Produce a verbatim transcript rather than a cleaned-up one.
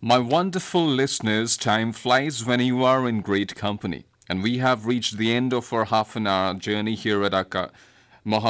My wonderful listeners, time flies when you are in great company. And we have reached the end of our half an hour journey here at our